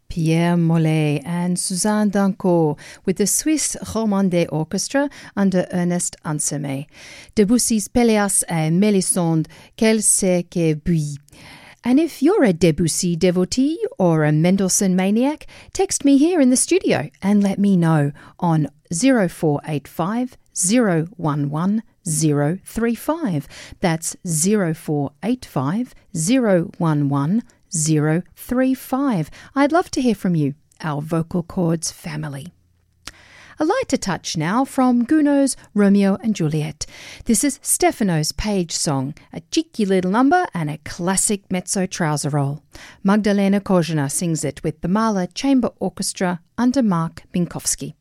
Pierre Mollet and Suzanne Dancourt with the Swiss Romandais Orchestra under Ernest Ansermet. Debussy's Péléas et Mélisande, Quel c'est que Buis. And if you're a Debussy devotee or a Mendelssohn maniac, text me here in the studio and let me know on 0485 011 035. That's 0485 011 035. I'd love to hear from you, our vocal cords family. A lighter touch now from Gounod's Romeo and Juliet. This is Stefano's Page song, a cheeky little number and a classic mezzo trouser roll. Magdalena Kozhina sings it with the Mahler Chamber Orchestra under Mark Minkowski.